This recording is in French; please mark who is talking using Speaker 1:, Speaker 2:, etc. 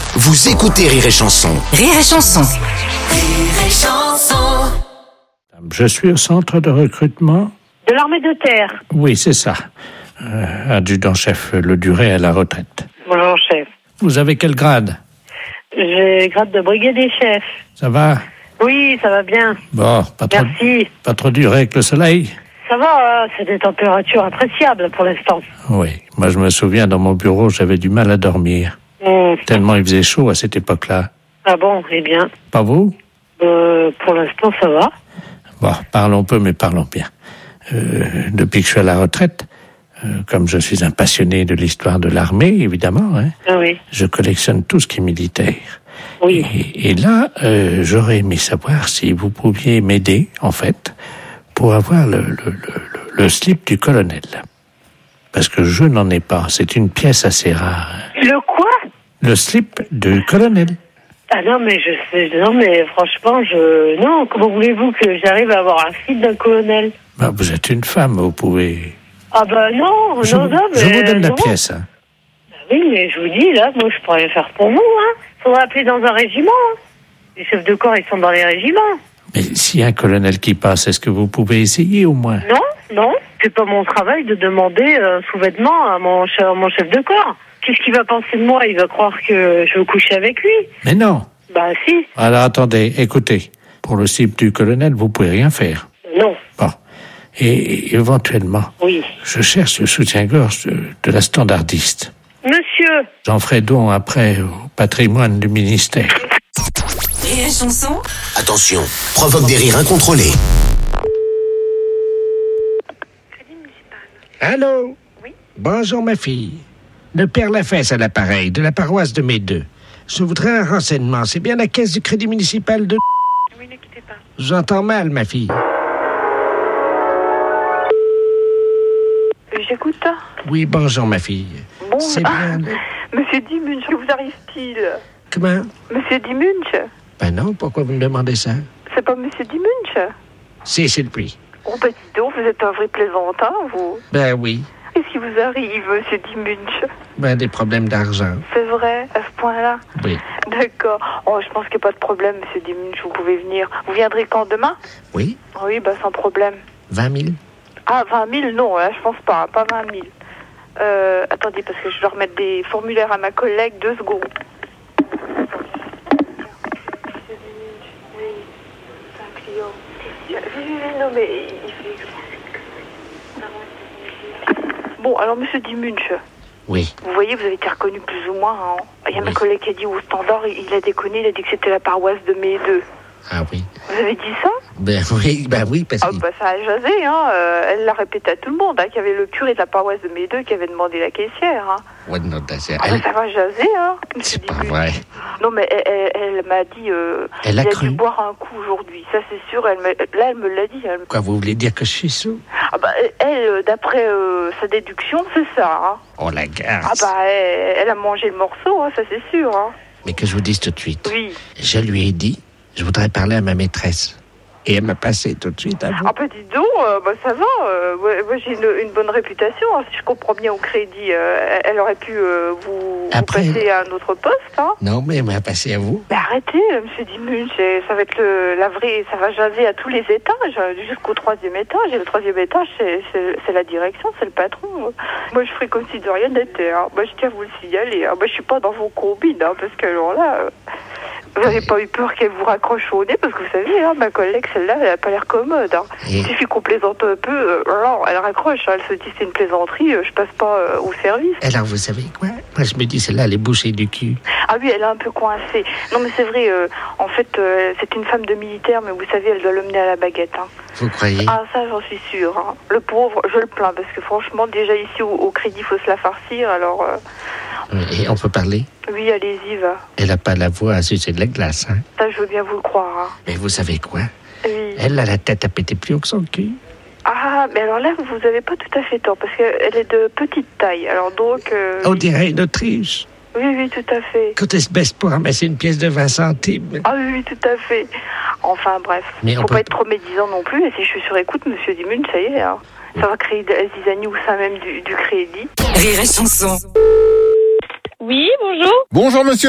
Speaker 1: Vous écoutez Rire et Chanson.
Speaker 2: Rire et Chanson.
Speaker 3: Rire et Chanson.
Speaker 4: Je suis au centre de recrutement.
Speaker 5: De l'armée de terre.
Speaker 4: Oui, c'est ça. Adjudant-chef Le Duret à la retraite.
Speaker 5: Bonjour, chef.
Speaker 4: Vous avez quel grade?
Speaker 5: J'ai grade de brigadier chef.
Speaker 4: Ça va?
Speaker 5: Oui, ça va bien.
Speaker 4: Bon,
Speaker 5: Merci.
Speaker 4: pas trop dur avec le soleil?
Speaker 5: Ça va, c'est des températures appréciables pour l'instant.
Speaker 4: Oui, moi je me souviens, dans mon bureau, j'avais du mal à dormir. Tellement il faisait chaud à cette époque-là.
Speaker 5: Ah bon, eh bien.
Speaker 4: Pas vous?
Speaker 5: Pour l'instant, ça va.
Speaker 4: Bon, parlons peu, mais parlons bien. Depuis que je suis à la retraite, comme je suis un passionné de l'histoire de l'armée, évidemment,
Speaker 5: Ah oui.
Speaker 4: je collectionne tout ce qui est militaire.
Speaker 5: Oui.
Speaker 4: Et là, j'aurais aimé savoir si vous pouviez m'aider, en fait, pour avoir le slip du colonel. Parce que je n'en ai pas. C'est une pièce assez rare.
Speaker 5: Le quoi?
Speaker 4: Le slip du colonel.
Speaker 5: Ah non, mais franchement, non, comment voulez-vous que j'arrive à avoir un slip d'un colonel?
Speaker 4: Ben, vous êtes une femme, vous pouvez...
Speaker 5: Ah bah non,
Speaker 4: Je vous donne la pièce. Hein.
Speaker 5: Bah oui, mais je vous dis, là, moi, je pourrais le faire pour vous, hein. Faudrait appeler dans un régiment, hein. Les chefs de corps, ils sont dans les régiments.
Speaker 4: Mais s'il y a un colonel qui passe, est-ce que vous pouvez essayer au moins?
Speaker 5: Non, c'est pas mon travail de demander sous-vêtements à mon chef de corps. Qu'est-ce qu'il va penser de moi? Il va croire que je veux coucher avec lui.
Speaker 4: Mais non.
Speaker 5: Bah si.
Speaker 4: Alors attendez, écoutez. Pour le slip du colonel, vous pouvez rien faire.
Speaker 5: Non.
Speaker 4: Bon. Et éventuellement,
Speaker 5: Oui.
Speaker 4: je cherche le soutien-gorge de la standardiste.
Speaker 5: Monsieur.
Speaker 4: J'en ferai don après au patrimoine du ministère.
Speaker 2: Rire et Chanson.
Speaker 1: Attention, provoque des rires incontrôlés.
Speaker 4: Allô?
Speaker 5: Oui.
Speaker 4: Bonjour ma fille. Le père Lafesse à l'appareil, de la paroisse de Médeux. Je voudrais un renseignement. C'est bien la caisse du crédit municipal de...
Speaker 5: Oui, ne quittez pas.
Speaker 4: J'entends mal, ma fille.
Speaker 6: J'écoute.
Speaker 4: Oui, bonjour ma fille.
Speaker 6: Bon,
Speaker 4: C'est bien...
Speaker 6: Monsieur Dimunch, que vous arrive-t-il?
Speaker 4: Comment?
Speaker 6: Monsieur Dimunch?
Speaker 4: Ben non, pourquoi vous me demandez ça?
Speaker 6: C'est pas Monsieur Dimunch?
Speaker 4: Si, c'est le prix.
Speaker 6: Oh, bah dis donc, vous êtes un vrai plaisantin, vous.
Speaker 4: Ben oui.
Speaker 6: Qu'est-ce qui vous arrive, Monsieur Dimunch?
Speaker 4: Ben des problèmes d'argent.
Speaker 6: C'est vrai, à ce point-là?
Speaker 4: Oui.
Speaker 6: D'accord. Oh, je pense qu'il n'y a pas de problème, Monsieur Dimunch, vous pouvez venir. Vous viendrez quand, demain?
Speaker 4: Oui?
Speaker 6: Oui, bah sans problème.
Speaker 4: 20 000?
Speaker 6: Ah, 20 000, non, là, je pense pas, pas 20 000. Attendez, parce que je dois remettre des formulaires à ma collègue, 2 secondes. Non, mais il fait... Bon, alors, Monsieur Dimunch,
Speaker 4: Oui.
Speaker 6: vous voyez, vous avez été reconnu plus ou moins. Hein. Il y a ma
Speaker 4: Oui.
Speaker 6: collègue qui a dit au standard, il a déconné, il a dit que c'était la paroisse de Médeux.
Speaker 4: Ah oui.
Speaker 6: Vous avez dit ça?
Speaker 4: Ben oui, parce
Speaker 6: Ah
Speaker 4: que...
Speaker 6: bah ça a jasé, hein. Elle l'a répété à tout le monde, hein, qu'il y avait le curé de la paroisse de Médeux qui avait demandé la caissière. Hein.
Speaker 4: Ouais, non, c'est...
Speaker 6: Ah bah ça va jaser, hein.
Speaker 4: C'est pas vrai.
Speaker 6: Non mais elle m'a dit,
Speaker 4: Elle a
Speaker 6: il a
Speaker 4: cru.
Speaker 6: dû boire un coup aujourd'hui, ça c'est sûr. Elle me l'a dit.
Speaker 4: Quoi, vous voulez dire que je suis sous?
Speaker 6: Ah bah elle, d'après sa déduction, c'est ça. Hein.
Speaker 4: Oh, la garce.
Speaker 6: Ah bah elle a mangé le morceau, hein, ça c'est sûr. Hein.
Speaker 4: Mais que je vous dise tout de suite.
Speaker 6: Oui.
Speaker 4: Je lui ai dit, je voudrais parler à ma maîtresse. Et elle m'a passé tout de suite à vous.
Speaker 6: Ah bah dis donc, bah ça va, moi j'ai une bonne réputation, hein. Si je comprends bien au crédit, elle aurait pu vous passer à un autre poste, hein.
Speaker 4: Non, mais elle m'a passé à vous.
Speaker 6: Mais arrêtez, Monsieur Dimunch, ça va être la vraie, ça va jaser à tous les étages, jusqu'au 3e étage, et le 3e étage c'est la direction, c'est le patron. Moi je ferai comme si de rien n'était, hein. Moi je tiens à vous le signaler, hein. Moi je suis pas dans vos combines, hein, parce que alors là... Vous n'avez pas eu peur qu'elle vous raccroche au nez, parce que vous savez, hein, ma collègue, celle-là, elle n'a pas l'air commode. Hein. Il suffit qu'on plaisante un peu, alors elle raccroche, hein, elle se dit c'est une plaisanterie, je passe pas au service.
Speaker 4: Alors, vous savez quoi? Moi, je me dis, celle-là, elle est bouchée du cul.
Speaker 6: Ah oui, elle est un peu coincée. Non, mais c'est vrai, en fait, c'est une femme de militaire, mais vous savez, elle doit le mener à la baguette. Hein.
Speaker 4: Vous croyez?
Speaker 6: Ah, ça, j'en suis sûre. Hein. Le pauvre, je le plains, parce que franchement, déjà ici, au crédit, il faut se la farcir, alors...
Speaker 4: Et on peut parler?
Speaker 6: Oui, allez-y, va.
Speaker 4: Elle n'a pas la voix à sucer de la glace, hein?
Speaker 6: Ça, je veux bien vous le croire. Hein.
Speaker 4: Mais vous savez quoi?
Speaker 6: Oui.
Speaker 4: Elle a la tête à péter plus haut que son cul.
Speaker 6: Ah, mais alors là, vous n'avez pas tout à fait tort, parce qu'elle est de petite taille, alors donc...
Speaker 4: On dirait une Autriche.
Speaker 6: Oui, tout à fait.
Speaker 4: Quand elle se baisse pour ramasser une pièce de 20 centimes.
Speaker 6: Ah oui, tout à fait. Enfin, bref.
Speaker 4: Mais
Speaker 6: Faut pas être trop médisant non plus, et si je suis sur écoute, Monsieur Dimunch, ça y est, hein. Ça va créer des zizanie au sein même du crédit.
Speaker 2: Rire et Chanson.
Speaker 5: Oui, bonjour.
Speaker 7: Bonjour monsieur.